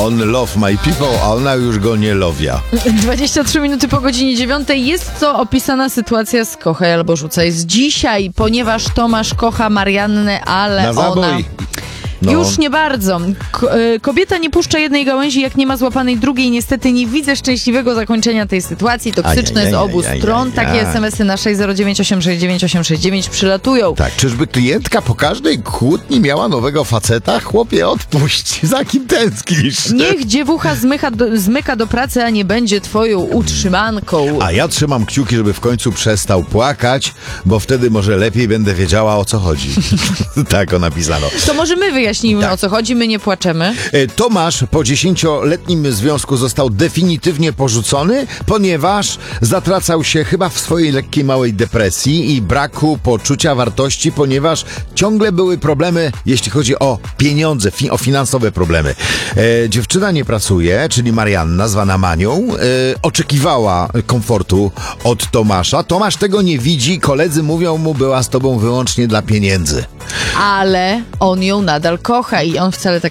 On love my people, a ona już go nie lowia. 23 minuty po godzinie 9 jest to opisana sytuacja z Kochaj albo Rzucaj z dzisiaj, ponieważ Tomasz kocha Mariannę, ale Na zabój. ona... No. Już nie bardzo. Kobieta nie puszcza jednej gałęzi, jak nie ma złapanej drugiej. Niestety nie widzę szczęśliwego zakończenia tej sytuacji. Toksyczne z obu stron. Takie SMS-y na 609869869 przylatują. Tak, czyżby klientka po każdej kłótni miała nowego faceta? Chłopie, odpuść, za kim tęsknisz? Niech dziewucha zmyka do pracy, a nie będzie twoją utrzymanką. A ja trzymam kciuki, żeby w końcu przestał płakać, bo wtedy może lepiej będę wiedziała, o co chodzi. Tak napisano. To może my wyjaśnimy, Tak. o co chodzi, my nie płaczemy. Tomasz po 10-letnim związku został definitywnie porzucony, ponieważ zatracał się chyba w swojej lekkiej małej depresji i braku poczucia wartości, ponieważ ciągle były problemy, jeśli chodzi o pieniądze, o finansowe problemy. Dziewczyna nie pracuje, czyli Marianna, zwana Manią, oczekiwała komfortu od Tomasza. Tomasz tego nie widzi, koledzy mówią mu, była z tobą wyłącznie dla pieniędzy. Ale on ją nadal kocha i on wcale tak